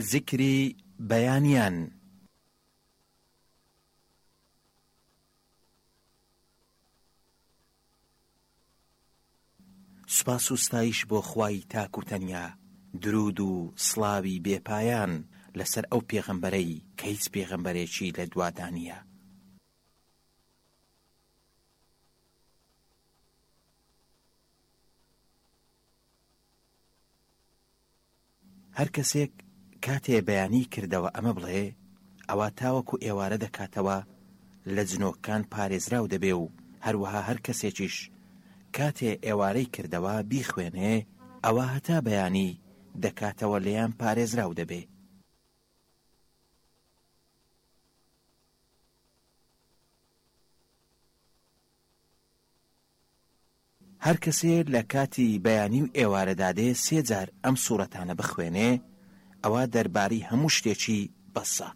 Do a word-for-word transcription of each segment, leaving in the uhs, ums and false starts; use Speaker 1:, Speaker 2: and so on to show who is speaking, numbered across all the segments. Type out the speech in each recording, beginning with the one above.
Speaker 1: ذکری بەیانیان. سوپاس و ستایش بۆ خوای تاک و تەنیا، درود و سڵاوی بێپایان لەسەر ئەو پێغەمبەرەی کە هیچ پێغەمبەرێکی لە دوادانیە. هەر کەسێک کاتێ بەیانی کردەوە ئەمە بڵێ، ئەوە تاوەکو ئێوارە دەکاتەوە لە جنۆکان پارێزراو دەبێ و هەروەها هەر کەسێکیش کاتێ ئێوارەی کردەوە بیخوێنێ، ئەوە هەتا بەیانی دەکاتەوە لێیان پارێزراو دەبێ. هەر کەسێ لە کاتی بەیانی و ئێوارەدادێ سێ جار ئەم سوورەتانە بخوێنێ، ئەوە دەرباری هەموو شتێکی بەسە.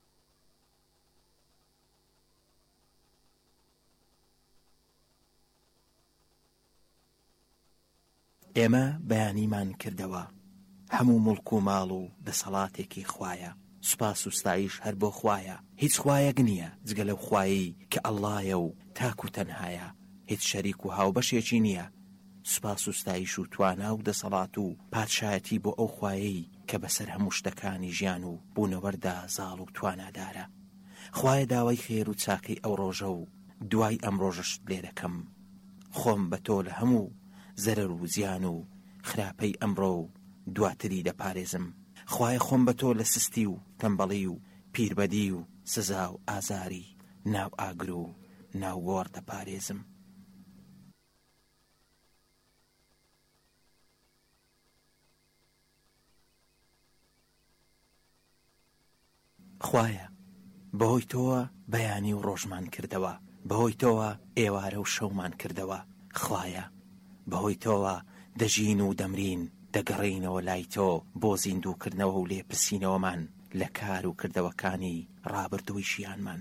Speaker 1: ئێمە بەیانیمان کردەوە هەموو مڵک و ماڵ و دەسەڵاتێکی خوایە. سوپاس و ستایش هەر بۆ خوایە. هیچ خوایەک نییە جگە لەو خوایی کە ئەڵڵایە و تاک و تەنهایە، هیچ شەریک و هاوبەشێکی نییە. سوپاس و ستایش و توانا و دەسەڵات و پادشایەتی بۆ ئەو خوایەی کە بەسەر هەموو شتەکانی ژیان و بوونەوەردا زاڵ و توانادارە. خوایە داوای خێر و چاکەی ئەو ڕۆژە و دوای ئەم ڕۆژەشت لێ دەکەم. خۆم بە تۆ لە هەموو زەرەر و زیان و خراپەی ئەمڕۆ و دواتری دەپارێزم. خوایە خۆم بە تۆ لە سستی و تەمبەڵی و پیربەدی و سزا و ئازاری ناو ئاگر و ناو گۆڕ دەپارێزم. خوایە بەهۆی تۆوە بەیانی و ڕۆژمان کردەوە، بەهۆی تۆوە ئێوارە و شەومان کردەوە. خوایە بەهۆی تۆوە دەژین و دەمرین، دەگەڕینەوە لای تۆ بۆ زیندووکردنەوە و لێپرسینەوەمان لە کار و کردەوەکانی ڕابردووی ژیانمان.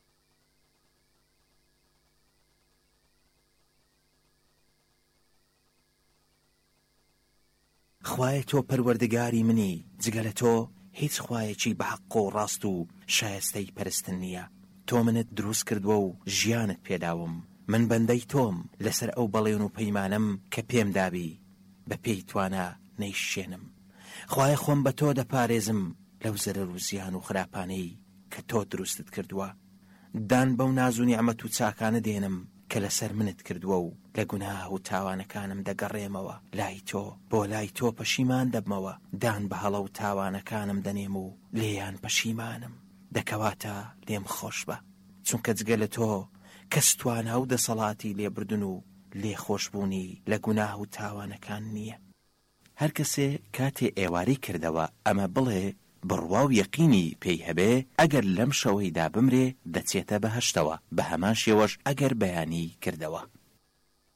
Speaker 1: خوایە تۆ پەروەردگاری منی، جگە لە تۆ هیچ خوایەکی بەحەق و ڕاست و شایستەی پەرستن نییە. تۆ منت دروست کردووە و ژیانت پێداوم. من بەندەی تۆم لەسەر ئەو بەڵێن و پەیمانم کە پێم دابی بە پێی توانە نەیشێنم. خوایە خۆم بە تۆ دەپارێزم لەو زەرەر و زیان و خراپانەی کە تۆ دروستت کردووە. دان بەو ناز و نیعمەت و چاکانە دێنم کە لەسەر منت کردووە و لە گوناه و تاوانەکانم دەگەڕێمەوە لای تۆ، بۆ لای تۆ پەشیمان دەبمەوە. دان بە هەڵە و تاوانەکانم دەنێم و لێیان پەشیمانم. دەکەواتە لێم خۆش بە، چونکە جگە لە تۆ کەس توانە و دەسەڵاتی لێبردن و لێخۆشبوونی لە گوناه و تاوانەکان نییە. هەر کەسێ کاتێ ئێواری کردەوە ئەمە بڵێ بڕوا و یەقینی پێی هەبێ، ئەگەر لەم شەوەیدا بمرێ دەچێتە بەهەشتەوە، بە هەمان شێوەش ئەگەر بەیانی کردەوە.